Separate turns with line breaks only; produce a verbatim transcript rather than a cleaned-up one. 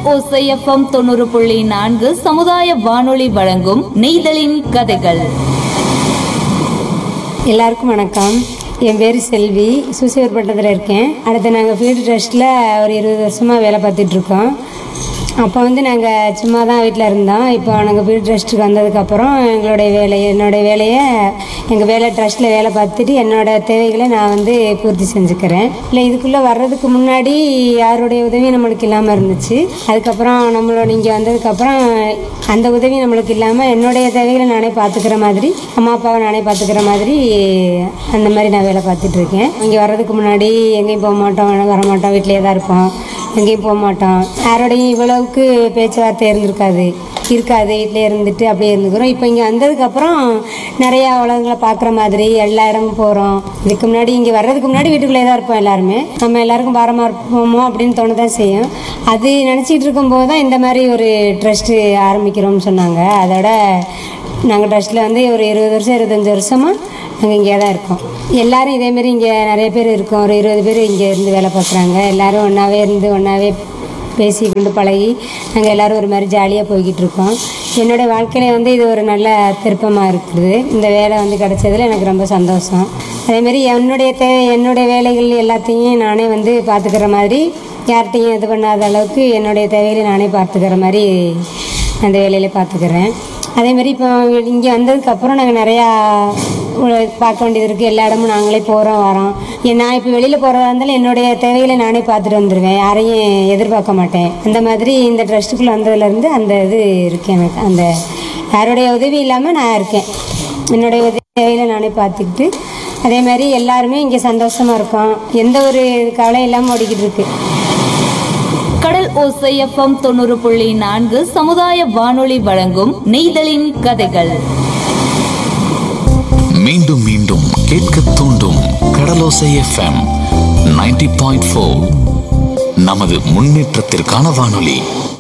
ஓசை எஃப்எம் தொண்ணூறு புள்ளி நான்கு சமுதாய வானொலி வழங்கும் நெய்தலின் கதைகள்.
எல்லாருக்கும் வணக்கம். என் பேர் செல்வி, சூசியூர்பட்டத்தில் இருக்கேன். அடுத்து நாங்கள் ஃபீல்டு ட்ரஸ்ட்டில் ஒரு இருபது வருஷமாக வேலை பார்த்துட்ருக்கோம். அப்போ வந்து நாங்கள் சும்மா தான் வீட்டில் இருந்தோம். இப்போ நாங்கள் ஃபீல்டு ட்ரஸ்ட்டுக்கு வந்ததுக்கப்புறம் எங்களுடைய வேலை என்னுடைய வேலையை எங்கள் வேலை ட்ரஸ்ட்டில் வேலை பார்த்துட்டு என்னோடய தேவைகளை நான் வந்து பூர்த்தி செஞ்சுக்கிறேன். இல்லை, இதுக்குள்ளே வர்றதுக்கு முன்னாடி யாருடைய உதவியும் நம்மளுக்கு இல்லாமல் இருந்துச்சு. அதுக்கப்புறம் நம்மளோட இங்கே வந்ததுக்கப்புறம் அந்த உதவி நம்மளுக்கு இல்லாமல் என்னுடைய தேவைகளை நானே பார்த்துக்கிற மாதிரி, அம்மா அப்பாவை நானே பார்த்துக்கிற மாதிரி அந்த மாதிரி நான் வேலை பார்த்துட்ருக்கேன். இங்கே வர்றதுக்கு முன்னாடி எங்கேயும் போக மாட்டோம், வரமாட்டோம், வீட்டிலே தான் இருப்போம், எங்கேயும் போக மாட்டோம். யாரோடையும் இவ்வளவுக்கு பேச்சுவார்த்தை இருந்திருக்காது இருக்காது வீட்டிலே இருந்துட்டு அப்படியே இருந்துக்கிறோம். இப்போ இங்கே வந்ததுக்கப்புறம் நிறையா உலகங்களை பார்க்குற மாதிரி எல்லா இடமும் போகிறோம். இதுக்கு முன்னாடி இங்கே வர்றதுக்கு முன்னாடி வீட்டுக்குள்ளே தான் இருப்போம் எல்லாருமே. நம்ம எல்லாருக்கும் பாரமாக இருப்போமோ அப்படின்னு தோணதான் செய்யும். அது நினச்சிக்கிட்டு இருக்கும்போது தான் இந்த மாதிரி ஒரு ட்ரஸ்ட்டு ஆரம்பிக்கிறோம்னு சொன்னாங்க. அதோட நாங்கள் ட்ரஸ்ட்டில் வந்து ஒரு இருபது வருஷம் இருபத்தஞ்சி வருஷமாக நாங்கள் இங்கே தான் இருக்கோம். எல்லோரும் இதேமாரி இங்கே நிறைய பேர் இருக்கோம். ஒரு இருபது பேர் இங்கே இருந்து வேலை பார்க்குறாங்க. எல்லோரும் ஒன்றாவே இருந்து ஒன்றாவே பேசி கொண்டு பழகி நாங்கள் எல்லோரும் ஒரு மாதிரி ஜாலியாக போய்கிட்டு இருக்கோம். என்னோடய வாழ்க்கையில் வந்து இது ஒரு நல்ல திருப்பமாக இருக்குது. இந்த வேலை வந்து கிடச்சதில் எனக்கு ரொம்ப சந்தோஷம். அதேமாரி என்னுடைய தேவை என்னுடைய வேலைகள் எல்லாத்தையும் நானே வந்து பார்த்துக்கிற மாதிரி, யார்கிட்டையும் இது பண்ணாத அளவுக்கு என்னுடைய தேவைகளை நானே பார்த்துக்கிற மாதிரி அந்த வேலையில பார்த்துக்கிறேன். அதேமாரி இப்போ இங்கே வந்ததுக்கப்புறம் நாங்கள் நிறையா பார்க்க வேண்டியது இருக்குது. எல்லா இடமும் நாங்களே போகிறோம் வரோம். நான் இப்போ வெளியில் போகிறதா இருந்தாலும் என்னுடைய தேவைகளை நானே பார்த்துட்டு வந்துடுவேன். யாரையும் எதிர்பார்க்க மாட்டேன். அந்த மாதிரி இந்த ட்ரஸ்ட்டுக்குள்ளே வந்ததுலேருந்து அந்த இது இருக்குது எனக்கு. அந்த யாருடைய உதவி இல்லாமல் நான் இருக்கேன். என்னுடைய உதவி தேவைகளை நானே பார்த்துக்கிட்டு அதே மாதிரி எல்லாருமே இங்கே சந்தோஷமாக இருக்கோம். எந்த ஒரு கவலையும் இல்லாமல் ஓடிக்கிட்டு இருக்கு.
கடல் ஓசை எஃப்எம் தொண்ணூறு புள்ளி நான்கு சமுதாய வானொலி வழங்கும் நெய்தலின் கதைகள்.
மீண்டும் மீண்டும் கேட்க தூண்டும் கடலோசை எஃப்எம் நைன்டி பாயிண்ட் ஃபோர் நமது முன்னேற்றத்திற்கான வானொலி.